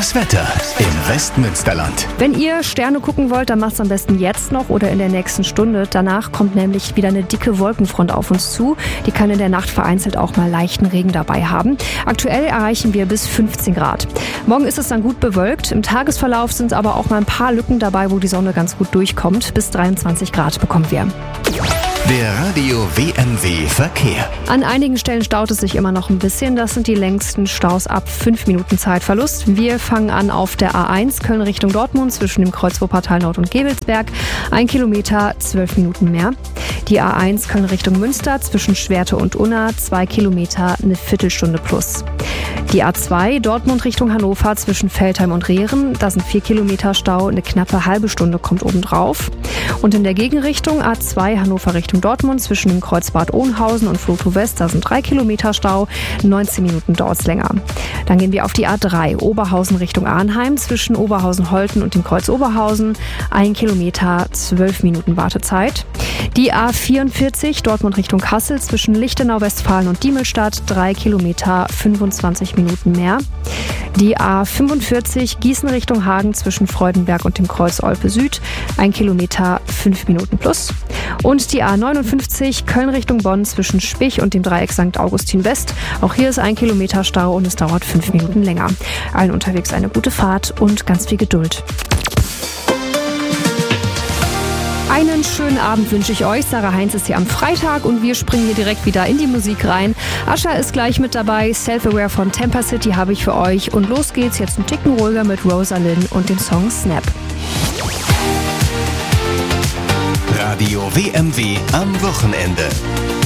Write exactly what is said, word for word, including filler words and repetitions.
Das Wetter im Westmünsterland. Wenn ihr Sterne gucken wollt, dann macht's am besten jetzt noch oder in der nächsten Stunde. Danach kommt nämlich wieder eine dicke Wolkenfront auf uns zu. Die kann in der Nacht vereinzelt auch mal leichten Regen dabei haben. Aktuell erreichen wir bis fünfzehn Grad. Morgen ist es dann gut bewölkt. Im Tagesverlauf sind aber auch mal ein paar Lücken dabei, wo die Sonne ganz gut durchkommt. Bis dreiundzwanzig Grad bekommen wir. Der Radio W M W Verkehr. An einigen Stellen staut es sich immer noch ein bisschen. Das sind die längsten Staus ab fünf Minuten Zeitverlust. Wir fangen an auf der A eins Köln Richtung Dortmund zwischen dem Kreuz Wuppertal Nord und Gebelsberg. Ein Kilometer, zwölf Minuten mehr. Die A eins Köln Richtung Münster zwischen Schwerte und Unna, zwei Kilometer, eine Viertelstunde plus. Die A zwei Dortmund Richtung Hannover zwischen Veltheim und Rehren, da sind vier Kilometer Stau, eine knappe halbe Stunde kommt obendrauf. Und in der Gegenrichtung A zwei Hannover Richtung Dortmund zwischen dem Kreuz Bad Oeynhausen und Vlotho West, da sind drei Kilometer Stau, neunzehn Minuten dauert es länger. Dann gehen wir auf die A drei Oberhausen Richtung Arnheim zwischen Oberhausen-Holten und dem Kreuz Oberhausen, ein Kilometer, zwölf Minuten Wartezeit. Die A vierundvierzig Dortmund Richtung Kassel zwischen Lichtenau, Westfalen und Diemelstadt, drei Kilometer, fünfundzwanzig Minuten mehr. Die A fünfundvierzig Gießen Richtung Hagen zwischen Freudenberg und dem Kreuz Olpe Süd, ein Kilometer, fünf Minuten plus. Und die A neunundfünfzig Köln Richtung Bonn zwischen Spich und dem Dreieck Sankt Augustin West. Auch hier ist ein Kilometer Stau und es dauert fünf Minuten länger. Allen unterwegs eine gute Fahrt und ganz viel Geduld. Einen schönen Abend wünsche ich euch. Sarah Heinz ist hier am Freitag und wir springen hier direkt wieder in die Musik rein. Ascha ist gleich mit dabei. Self-Aware von Temper City habe ich für euch. Und los geht's jetzt ein Ticken ruhiger mit Rosalind und dem Song Snap. Radio W M W am Wochenende.